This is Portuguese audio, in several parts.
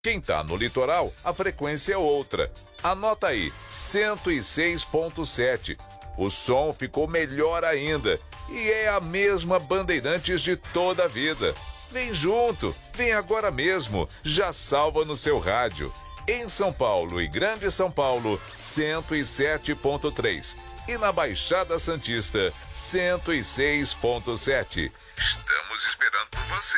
Quem tá no litoral, a frequência é outra. Anota aí, 106.7. O som ficou melhor ainda e é a mesma Bandeirantes de toda a vida. Vem junto, vem agora mesmo, já salva no seu rádio. Em São Paulo e Grande São Paulo, 107.3. E na Baixada Santista, 106.7. Estamos esperando por você.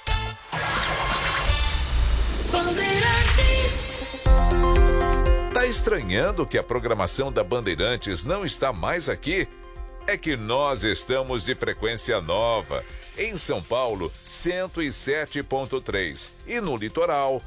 Bandeirantes. Tá estranhando que a programação da Bandeirantes não está mais aqui? É que nós estamos de frequência nova. Em São Paulo, 107.3 e no litoral,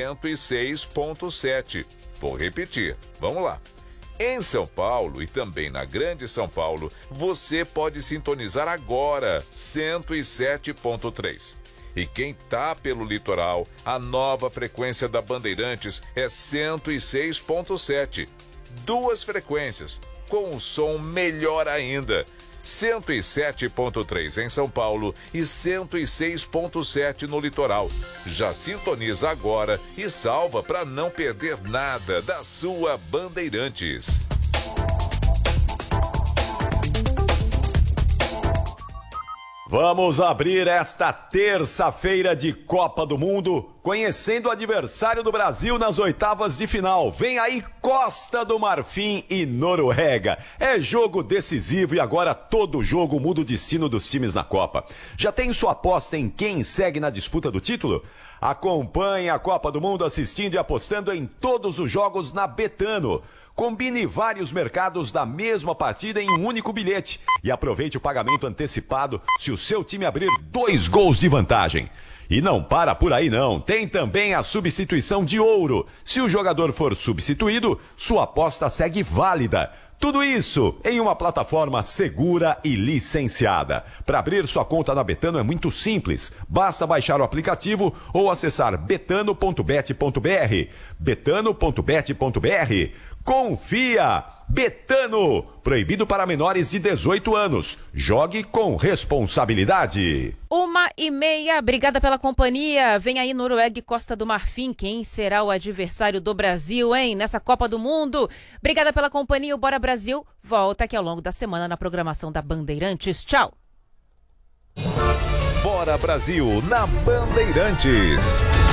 106.7. Vou repetir, vamos lá. Em São Paulo e também na Grande São Paulo, você pode sintonizar agora, 107.3. E quem tá pelo litoral, a nova frequência da Bandeirantes é 106.7. Duas frequências, com um som melhor ainda. 107.3 em São Paulo e 106.7 no litoral. Já sintoniza agora e salva para não perder nada da sua Bandeirantes. Vamos abrir esta terça-feira de Copa do Mundo, conhecendo o adversário do Brasil nas oitavas de final. Vem aí Costa do Marfim e Noruega. É jogo decisivo e agora todo jogo muda o destino dos times na Copa. Já tem sua aposta em quem segue na disputa do título? Acompanhe a Copa do Mundo assistindo e apostando em todos os jogos na Betano. Combine vários mercados da mesma partida em um único bilhete e aproveite o pagamento antecipado se o seu time abrir 2 gols de vantagem. E não para por aí não, tem também a substituição de ouro. Se o jogador for substituído, sua aposta segue válida. Tudo isso em uma plataforma segura e licenciada. Para abrir sua conta na Betano é muito simples. Basta baixar o aplicativo ou acessar betano.bet.br. betano.bet.br. Confia! Betano! Proibido para menores de 18 anos. Jogue com responsabilidade. 1h30, obrigada pela companhia. Vem aí Noruega e Costa do Marfim. Quem será o adversário do Brasil, hein? Nessa Copa do Mundo. Obrigada pela companhia. O Bora Brasil volta aqui ao longo da semana na programação da Bandeirantes. Tchau! Bora Brasil na Bandeirantes.